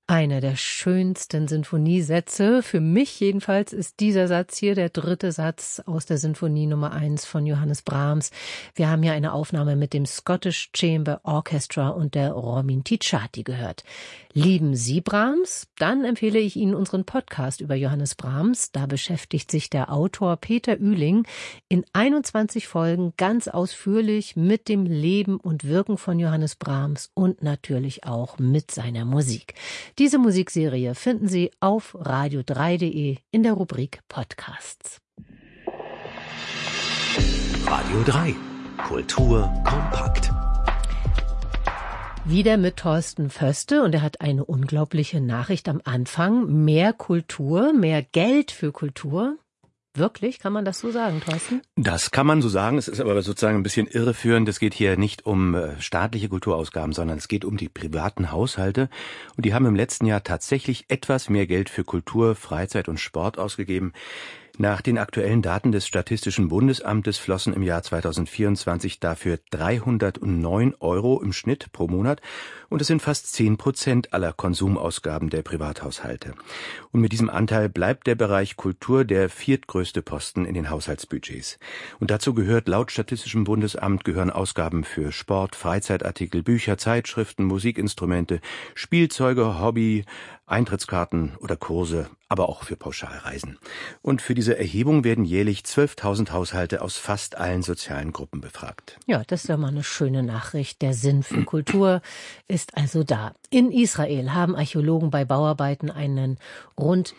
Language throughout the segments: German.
Einer der schönsten Sinfoniesätze, für mich jedenfalls, ist dieser Satz hier, der 3. Satz aus der Sinfonie Nummer 1 von Johannes Brahms. Wir haben hier eine Aufnahme mit dem Scottish Chamber Orchestra und der Romin Ticciati gehört. Lieben Sie Brahms? Dann empfehle ich Ihnen unseren Podcast über Johannes Brahms. Da beschäftigt sich der Autor Peter Ühling in 21 Folgen ganz ausführlich mit dem Leben und Wirken von Johannes Brahms und natürlich auch mit seiner Musik. Diese Musikserie finden Sie auf radio3.de in der Rubrik Podcasts. Radio 3. Kultur kompakt. Wieder mit Thorsten Föste, und er hat eine unglaubliche Nachricht am Anfang. Mehr Kultur, mehr Geld für Kultur. Wirklich? Kann man das so sagen, Thorsten? Das kann man so sagen. Es ist aber sozusagen ein bisschen irreführend. Es geht hier nicht um staatliche Kulturausgaben, sondern es geht um die privaten Haushalte. Und die haben im letzten Jahr tatsächlich etwas mehr Geld für Kultur, Freizeit und Sport ausgegeben. Nach den aktuellen Daten des Statistischen Bundesamtes flossen im Jahr 2024 dafür 309 € im Schnitt pro Monat. Und das sind fast 10% aller Konsumausgaben der Privathaushalte. Und mit diesem Anteil bleibt der Bereich Kultur der viertgrößte Posten in den Haushaltsbudgets. Und dazu gehört laut Statistischem Bundesamt gehören Ausgaben für Sport, Freizeitartikel, Bücher, Zeitschriften, Musikinstrumente, Spielzeuge, Hobby, Eintrittskarten oder Kurse, aber auch für Pauschalreisen. Und für diese Erhebung werden jährlich 12.000 Haushalte aus fast allen sozialen Gruppen befragt. Ja, das ist ja mal eine schöne Nachricht. Der Sinn für Kultur ist also da. In Israel haben Archäologen bei Bauarbeiten einen rund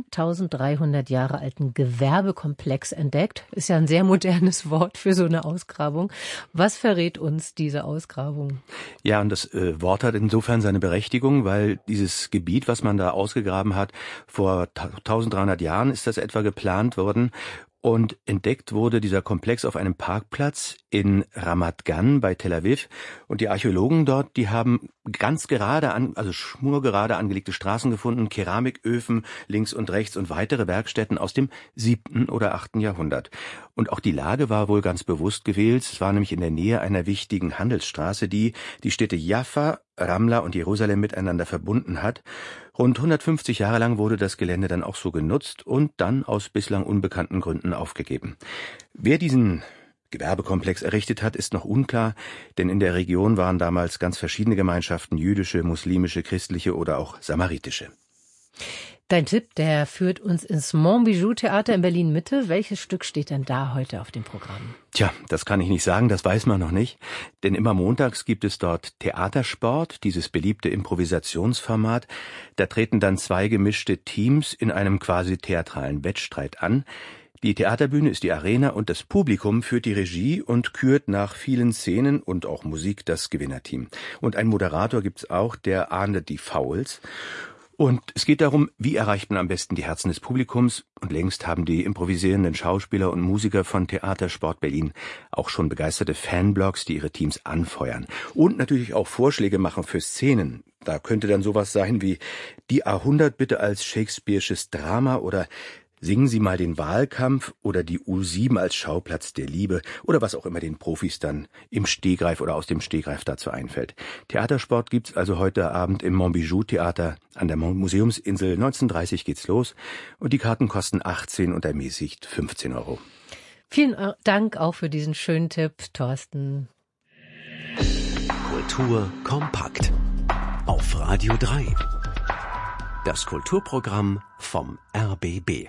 1300 Jahre alten Gewerbekomplex entdeckt. Ist ja ein sehr modernes Wort für so eine Ausgrabung. Was verrät uns diese Ausgrabung? Ja, und das Wort hat insofern seine Berechtigung, weil dieses Gebiet, was man da ausgegraben hat, vor 1300 Jahren ist das etwa geplant worden. Und entdeckt wurde dieser Komplex auf einem Parkplatz in Ramat Gan bei Tel Aviv. Und die Archäologen dort, die haben ganz gerade schnurgerade angelegte Straßen gefunden, Keramiköfen links und rechts und weitere Werkstätten aus dem 7. oder 8. Jahrhundert. Und auch die Lage war wohl ganz bewusst gewählt. Es war nämlich in der Nähe einer wichtigen Handelsstraße, die die Städte Jaffa, Ramla und Jerusalem miteinander verbunden hat. Rund 150 Jahre lang wurde das Gelände dann auch so genutzt und dann aus bislang unbekannten Gründen aufgegeben. Wer diesen Gewerbekomplex errichtet hat, ist noch unklar, denn in der Region waren damals ganz verschiedene Gemeinschaften, jüdische, muslimische, christliche oder auch samaritische. Dein Tipp, der führt uns ins Montbijou-Theater in Berlin-Mitte. Welches Stück steht denn da heute auf dem Programm? Tja, das kann ich nicht sagen, das weiß man noch nicht. Denn immer montags gibt es dort Theatersport, dieses beliebte Improvisationsformat. Da treten dann 2 gemischte Teams in einem quasi theatralen Wettstreit an. Die Theaterbühne ist die Arena und das Publikum führt die Regie und kürt nach vielen Szenen und auch Musik das Gewinnerteam. Und einen Moderator gibt's auch, der ahndet die Fouls. Und es geht darum, wie erreicht man am besten die Herzen des Publikums. Und längst haben die improvisierenden Schauspieler und Musiker von Theatersport Berlin auch schon begeisterte Fanblogs, die ihre Teams anfeuern. Und natürlich auch Vorschläge machen für Szenen. Da könnte dann sowas sein wie die A100 bitte als Shakespearesches Drama oder Singen Sie mal den Wahlkampf oder die U7 als Schauplatz der Liebe oder was auch immer den Profis dann im Stegreif oder aus dem Stegreif dazu einfällt. Theatersport gibt's also heute Abend im Montbijou-Theater an der Museumsinsel. 19:30 geht's los und die Karten kosten 18 und ermäßigt 15 €. Vielen Dank auch für diesen schönen Tipp, Thorsten. Kultur kompakt. Auf Radio 3. Das Kulturprogramm vom RBB.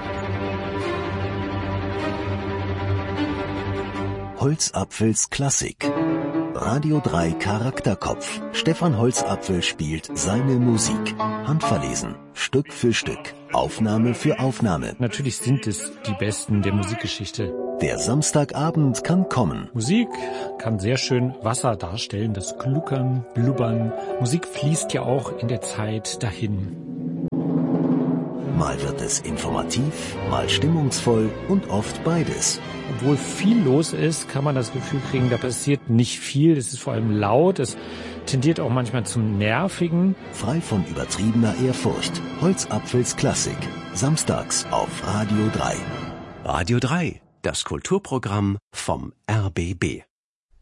Holzapfels Klassik. Radio 3 Charakterkopf. Stefan Holzapfel spielt seine Musik. Handverlesen. Stück für Stück. Aufnahme für Aufnahme. Natürlich sind es die Besten der Musikgeschichte. Der Samstagabend kann kommen. Musik kann sehr schön Wasser darstellen, das Gluckern, Blubbern. Musik fließt ja auch in der Zeit dahin. Mal wird es informativ, mal stimmungsvoll und oft beides. Obwohl viel los ist, kann man das Gefühl kriegen, da passiert nicht viel. Es ist vor allem laut, es tendiert auch manchmal zum Nervigen. Frei von übertriebener Ehrfurcht. Holzapfels Klassik. Samstags auf Radio 3. Radio 3, das Kulturprogramm vom RBB.